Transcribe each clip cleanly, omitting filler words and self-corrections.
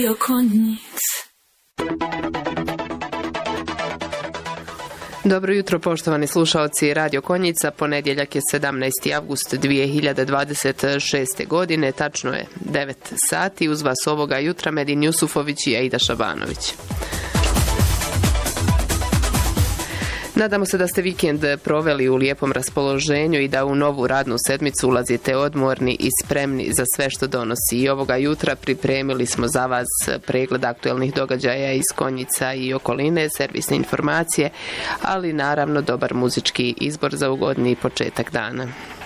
Dobro jutro, poštovani slušalci Radio Konjica. Ponedjeljak je 17. avgust 2026. godine. Tačno je 9 sati. Uz vas ovoga jutra Medin Jusufović i Aida Šabanović. Nadamo se da ste vikend proveli u lijepom raspoloženju i da u novu radnu sedmicu ulazite odmorni i spremni za sve što donosi. I ovoga jutra pripremili smo za vas pregled aktuelnih događaja iz Konjica i okoline, servisne informacije, ali naravno dobar muzički izbor za ugodniji početak dana.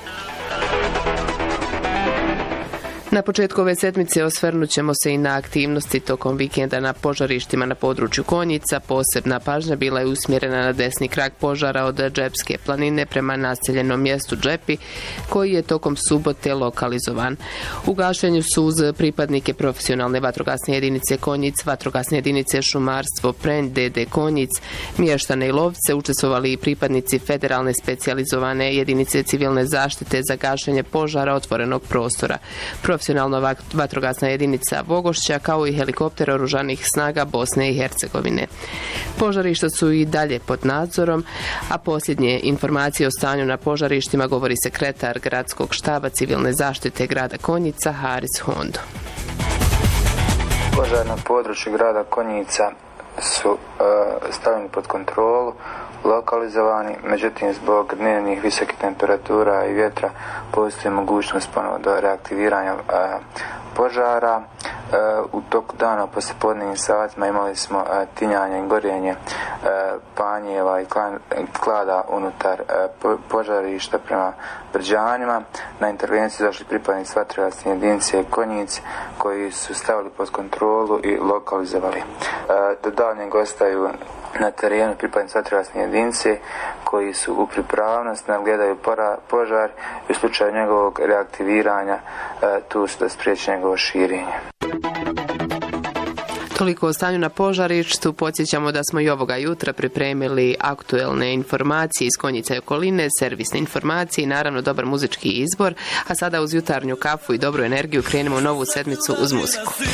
Na početku ove sedmice osvrnut ćemo se i na aktivnosti tokom vikenda na požarištima na području Konjica. Posebna pažnja bila je usmjerena na desni krak požara od Džepske planine prema naseljenom mjestu Džepi, koji je tokom subote lokalizovan. U gašenju su uz pripadnike profesionalne vatrogasne jedinice Konjic, vatrogasne jedinice Šumarstvo Prenj, DD Konjic, Mještane i Lovce učestvovali i pripadnici federalne specijalizovane jedinice civilne zaštite za gašenje požara otvorenog prostora, profesionalna vatrogasna jedinica Vogošća, kao i helikopter oružanih snaga Bosne i Hercegovine. Požarišta su i dalje pod nadzorom, a posljednje informacije o stanju na požarištima govori sekretar gradskog štaba civilne zaštite grada Konjica Haris Hondo. Požar na području grada Konjica su stavljeni pod kontrolu, lokalizovani, međutim zbog dnevnih visokih temperatura i vjetra postoji mogućnost ponovo do reaktiviranja požara. U toku dana poslijepodnevnim satima imali smo tinjanje i gorjenje panjeva i klada unutar požarišta prema Brđanima. Na intervenciju došli pripadnici vatrogasne jedinice Konjic koji su stavili pod kontrolu i lokalizovali. Do daljnjeg ostaju na terenu pripadnici vatrogasne jedinice koji su u pripravnosti, nadgledaju požar i u slučaju njegovog reaktiviranja tu su da spriječi njegovo širenje. Toliko o stanju na požarištu. Podsjećamo da smo i ovoga jutra pripremili aktuelne informacije iz Konjica i okoline, servisne informacije i naravno dobar muzički izbor. A sada uz jutarnju kafu i dobru energiju krenemo u novu sedmicu uz muziku.